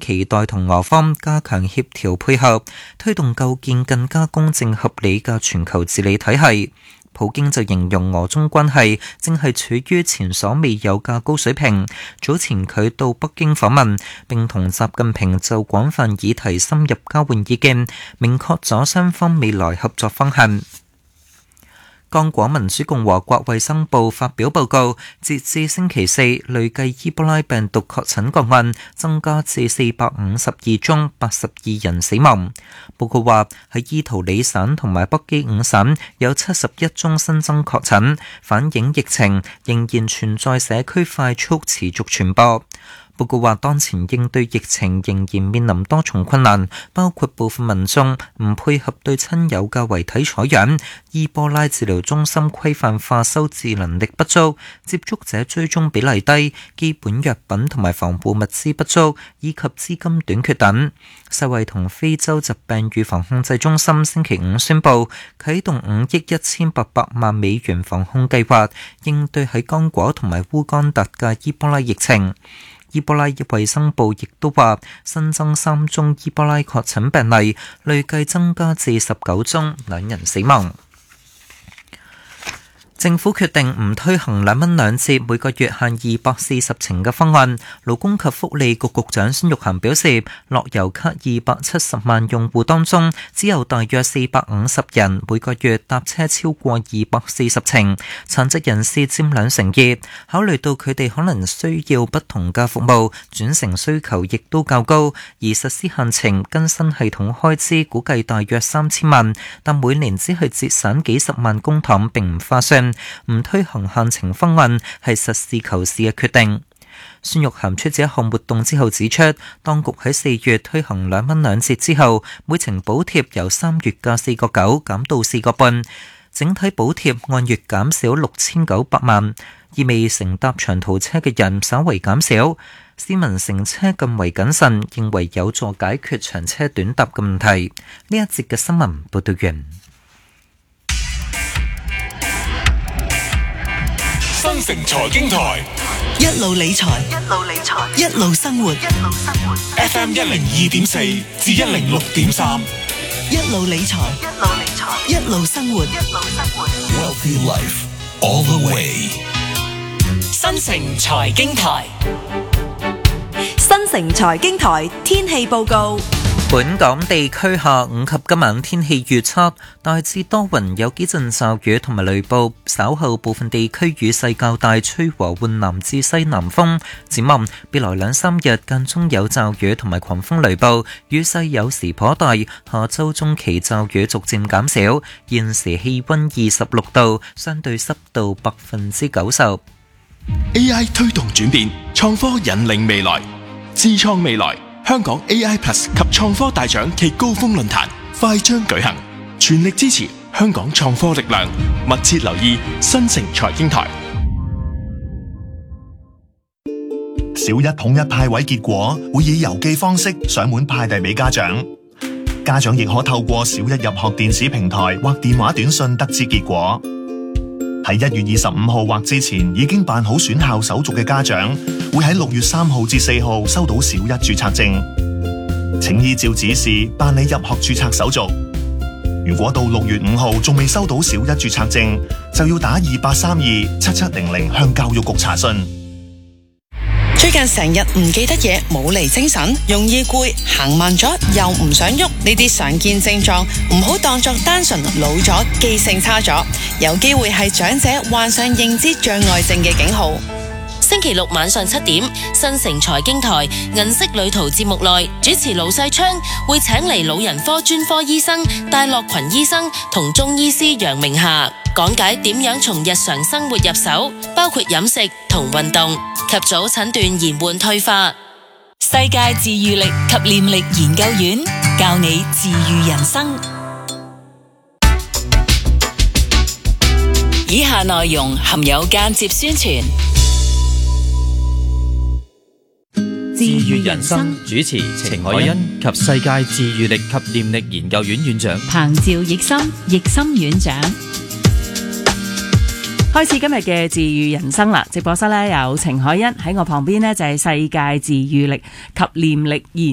期待同俄方加強協調配合，推動構建更加公正合理嘅全球治理體系。普京就形容俄中關係正係處於前所未有嘅高水平。早前佢到北京訪問，並同習近平就廣泛議題深入交換意見，明確咗雙方未來合作方向。剛果民主共和國衛生部發表報告，截至星期四，累計伊波拉病毒確診個案增加至452宗，82人死亡。報告話喺伊圖里省同埋北基伍省有71宗新增確診，反映疫情仍然存在社區快速持續傳播。報告話，當前應對疫情仍然面臨多重困難，包括部分民眾唔配合對親友嘅遺體採樣，伊波拉治療中心規範化收治能力不足，接觸者追蹤比例低，基本藥品同埋防護物資不足，以及資金短缺等。世衛同非洲疾病預防控制中心星期五宣布，啟動5億1800萬美元防控計劃，應對喺剛果同埋烏干達嘅伊波拉疫情。伊波拉衛生部亦都話，新增3宗伊波拉確診病例，累計增加至19宗，2人死亡。政府決定唔推行2蚊2折每個月限240程嘅方案。勞工及福利局局長孫玉菡表示，樂悠卡270萬用戶當中，只有大約450人每個月搭車超過240程，殘疾人士佔2成2。考慮到佢哋可能需要不同嘅服務，轉乘需求亦都較高，而實施限程更新系統開支估計大約3000萬，但每年只係節省幾十萬公帑並唔划算。唔推行限程方案係實事求是嘅決定。孫玉菡出席一項活動之後指出，當局喺4月推行2蚊2折之後，每程補貼由3月嘅4.9減到4.5，整體補貼按月減少6900萬，意味乘搭長途車嘅人稍為減少。市民乘車更為謹慎，認為有助解決長車短搭嘅問題。呢一節嘅新聞報道完。 新城財經台， 一路理財，一路生活。 FM 102.4至106.3， 一路理財，一路生活。 Wealthy Life all the way。 新城財經台，新城財經台天氣報告。 本港地區下午及今晚天氣預測，大致多雲，有幾陣驟雨同埋雷暴，稍後部分地區雨勢較大，吹和緩南至西南風。展望未來2-3日間中有驟雨同埋狂風雷暴，雨勢有時頗大。下週中期驟雨逐漸減少。現時氣溫26度，相對濕度90%。 AI 推動轉變，創科引領未來，智創未來。香港 AI Plus 及創科大獎暨高峰論壇快將舉行，全力支持香港創科力量，密切留意新城財經台。 小一統一派位結果會以郵寄方式上門派遞俾家長，家長亦可透過小一入學電子平台或電話短信得知結果。喺1月25號或之前已經辦好選校手續嘅家長，會喺6月3號至4號收到小一註冊證，請依照指示辦理入學註冊手續。如果到6月5號仲未收到小一註冊證，就要打28327700向教育局查詢。 最近成日唔記得嘢，冇嚟精神，容易攰，行慢咗又唔想喐，呢啲常見症狀唔好當作單純老咗、記性差咗，有機會係長者患上認知障礙症嘅警號。 星期六晚上7點，新城財經台銀色旅途節目內，主持盧世昌會請嚟老人科專科醫生戴樂群醫生同中醫師楊明霞講解點樣從日常生活入手，包括飲食同運動，及早診斷延緩退化。 世界治癒力及念力研究院教你治癒人生。以下內容含有間接宣傳。 治癒人生主持程海欣及世界治癒力及念力研究院院長彭趙奕心院長。開始今日嘅治癒人生啦！直播室咧有程海欣，喺我旁邊呢就係世界治癒力及念力研